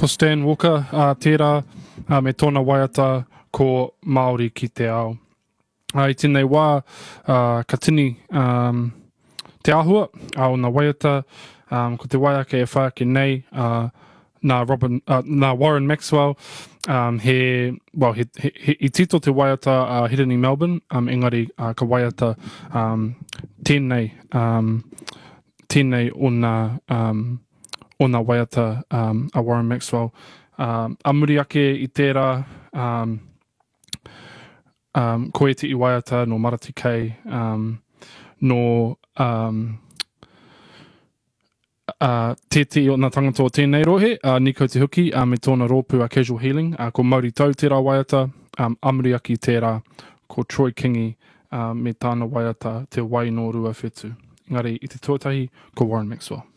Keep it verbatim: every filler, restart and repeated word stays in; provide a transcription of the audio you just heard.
ko Stan Walker, uh, tērā, uh, me tōna waiata ko Māori ki te ao. Uh, I tēnei wā, uh, ka tini um, te āhua, a o nā waiata, um, ko te waiaka e whaake nei, uh, nā, Robin, uh, nā Warren Maxwell, um, he, well, he, he, he, i tito te waiata uh, hidden in Melbourne, um, engari uh, ka waiata um, tēnei, um, tēnei o nā, um, o nā waiata um, a Warren Maxwell. Um, a muri ake i tērā, um, um, ko e te i waiata no Marati Kei, um, no um, uh, te te o nā tangata o tēnei rohe, uh, Niko Te Huki, uh, me tōna rōpū a Casual Healing, uh, ko Mauri Tau tērā waiata, um, a muri ake i tērā, ko Troy Kingi, uh, me tāna waiata te wai no rua whetū. Engari, i te tuatahi, ko Warren Maxwell.